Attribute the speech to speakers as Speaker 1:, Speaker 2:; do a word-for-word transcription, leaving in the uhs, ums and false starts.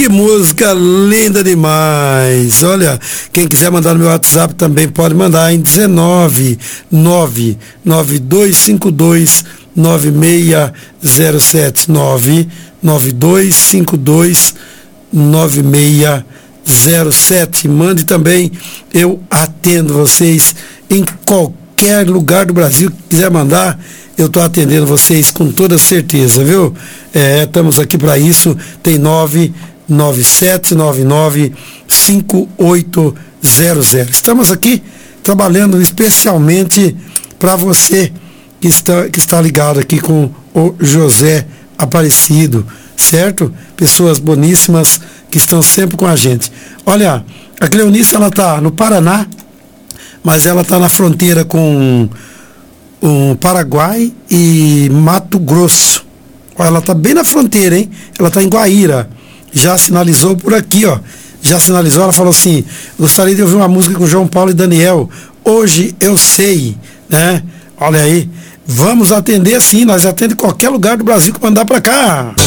Speaker 1: Que música linda demais. Olha, quem quiser mandar no meu WhatsApp também pode mandar em dezenove nove nove dois cinco dois nove seis zero sete nove nove dois cinco dois nove seis zero sete. Mande também, eu atendo vocês em qualquer lugar do Brasil que quiser mandar. Eu estou atendendo vocês com toda certeza, viu? É, estamos aqui para isso. Tem nove nove sete nove nove cinco oito zero zero. Estamos aqui trabalhando especialmente para você que está, que está ligado aqui com o José Aparecido, certo? Pessoas boníssimas que estão sempre com a gente. Olha, a Cleonice, ela está no Paraná, mas ela está na fronteira com o Paraguai e Mato Grosso. Olha, ela está bem na fronteira, hein? Ela está em Guaíra. Já sinalizou por aqui, ó. Já sinalizou, ela falou assim: gostaria de ouvir uma música com João Paulo e Daniel. Hoje eu sei, né? Olha aí. Vamos atender sim, nós atendemos em qualquer lugar do Brasil que mandar para cá.